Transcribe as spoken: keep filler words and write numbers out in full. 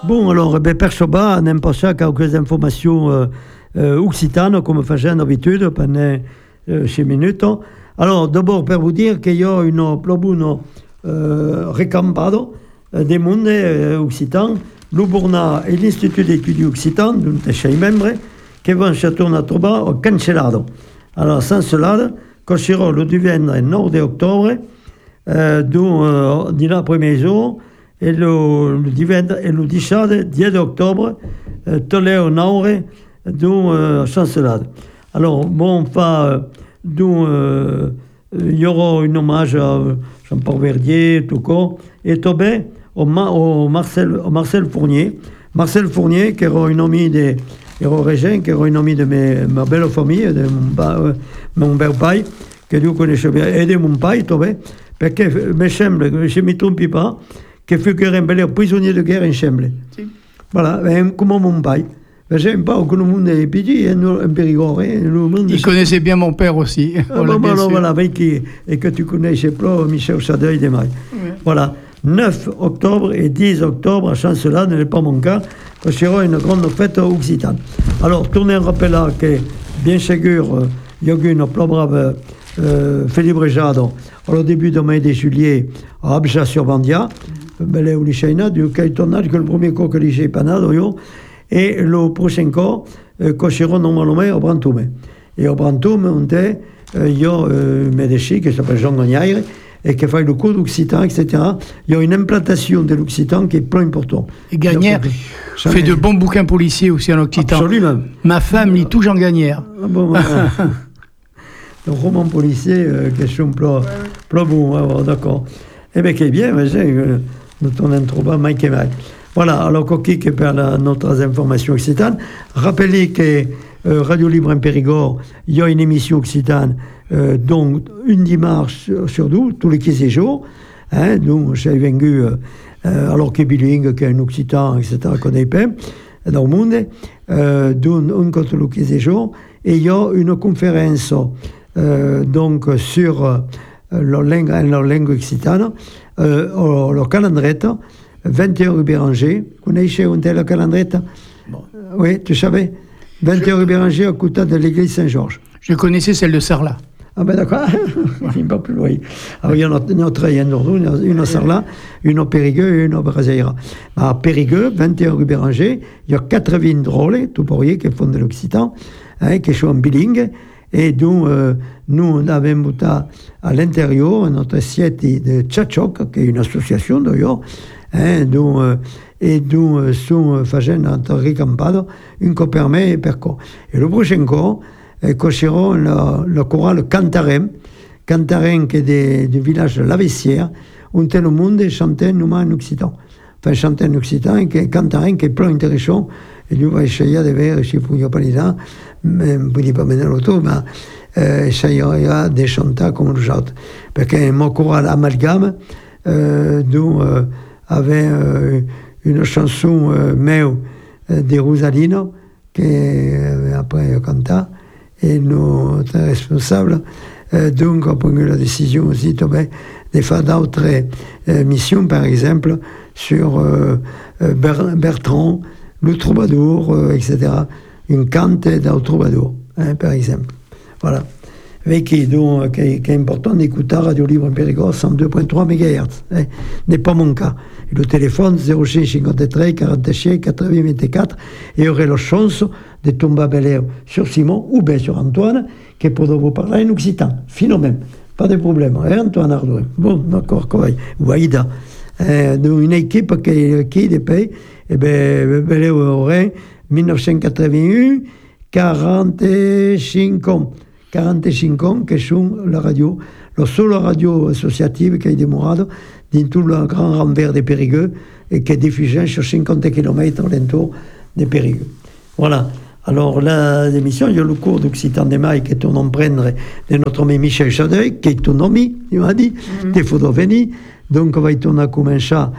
Bon, alors, ben, per soba, anem passar a quelques informacions euh, euh, occitanes, comme faisons d'habitude, pendant euh, cinq minutes. Alors, d'abord, per vous dire qu'il y a une plobune euh, recampado des mondes euh, occitans, l'Uborna et l'Institut d'études occitanes, d'un des membres, qui vont se tornare a trovare au cancellado. Alors, sans cela, cocherò le divenne nord d'octobre, euh, euh, di la première jour, et le, le divenne et le diciade, dix octobre, euh, toleo naure, d'un euh, chancelade. Alors, bon, enfin, d'un, euh, il y aura un hommage à Jean-Paul Verdier, tout ça, et Tobé, au, au, Marcel, au Marcel Fournier. Marcel Fournier, qui era un ami de Ero Régent, qui era un ami de mes, ma belle famille, de mon, euh, mon père pai, que tu connais bien, et de mon pai, Tobé, parce que me semble, je ne me trompe pas, que fut un bel prisonnier de guerre en Chemble. Si. Voilà, comme mon pai. J'aime pas que le monde est petit, un Périgord. Il connaissait bien mon père aussi. Ah, bon, alors, voilà, qui, et que tu connaissais pas, Michel Chadeuil des Mailles. Oui. Voilà, neuf octobre et dix octobre, à Chancelade, ce n'est pas mon cas, que sera une grande fête occitane. Alors, tournez un rappel là que, bien sûr, il y a eu une plus brave euh, célébrejado au début du mois de juillet à Abja-sur-Bandia, belle où l'Ichaïna, du Caïtonage, que le premier coup que l'Ichaï Panado, et le prochain coup, euh, cocheront normalement au Brantume. Et au Brantume, on est, il y a un médecin qui s'appelle Jean Gagnaire, et qui fait le cours d'occitan, et cetera. Il y a une implantation de l'occitan qui est plus importante. Et Gagnaire fait de bons bouquins policiers aussi en occitan. Absolument. Ma femme lit tout Jean Gagnaire. Ah bon, voilà. Le roman policier, euh, question plus, plus bon, ouais, d'accord. Eh bien, qui est bien, mais c'est, euh, nous tournons trop bas, Mike et Mike. Voilà, alors, Coquille qui perd la, notre information occitane. Rappelez que euh, Radio Libre en Périgord, il y a une émission occitane, euh, donc une dimanche sur deux, tous les quinze jours. Hein, donc, j'ai vendu, euh, alors que bilingue, qui est un occitan, et cetera, qu'on n'est pas dans le monde, euh, donc, un contre le quinze jours. Et il y a une conférence euh, donc, sur euh, la langue, la langue occitane, euh, le calendrier. vingt et un rue Béranger. Connaissez où est le calendrier? Bon. Oui, tu savais? vingt et un rue Béranger, à côté de l'église Saint-Georges. Je connaissais celle de Sarlat. Ah ben d'accord, il n'est pas plus loin. Alors il y en a, il y en a, il y en a une à Sarlat, une au Périgueux et une au Braseira. À Périgueux, vingt et un rue Béranger, il y a quatre vignes drôles, tout pourrier, qui font de l'occitan, hein, qui sont bilingues, et dont euh, nous, on avait monté à l'intérieur notre assiette de Tchatchok, qui est une association d'ailleurs, hein, dont, euh, et dont euh, sont faisant entre ricampado, une qui permet et perco. Et le prochain corps, cocheront le, le choral Cantarem, Cantarem qui est du village de La Vessière, où tout le monde chantait nous en occitan. Enfin, chantait en occitan, et Cantarem qui est plus intéressant, et nous, on va essayer de voir si vous n'avez pas l'idée, mais vous ne pouvez pas mener l'auto, mais euh, essayer de chanter comme nous autres. Parce que mon choral amalgame, euh, dont euh, avait euh, une chanson euh, meu euh, de Rosalino, qui euh, après canta, et notre responsable, euh, donc, a pris la décision aussi de faire d'autres euh, missions, par exemple, sur euh, Ber- Bertrand, le troubadour, euh, et cetera. Une cante d'un troubadour, hein, par exemple. Voilà. Avec qui, donc, qui, est, qui est important d'écouter Radio Libre en Périgord, cent deux virgule trois mégahertz. Hein. N'est pas mon cas. Et le téléphone, zéro six cinquante-trois quarante-six quatre-vingts vingt-quatre, et aurait la chance de tomber à Bel Air sur Simon ou bien sur Antoine, qui pourra vous parler en occitan. Fino même. Pas de problème. Et Antoine Ardouin. Bon, d'accord, quoi. Ou Aïda. Euh, une équipe qui, qui est pays, et bien, Bel Air aurait dix-neuf cent quatre-vingt-un, quarante-cinq ans. quarante-cinq ans, qui sont la radio, la seule radio associative qui a démarré dans tout le grand renvers des Périgueux et qui est diffusée sur cinquante kilomètres alentour des Périgueux. Voilà. Alors, la l'émission, il y a le cours d'Occitan des Mailles qui est en prendre de notre ami Michel Chadeuil, qui est ton ami, il m'a dit, il faut venir. Donc, on va y tourner comme un chat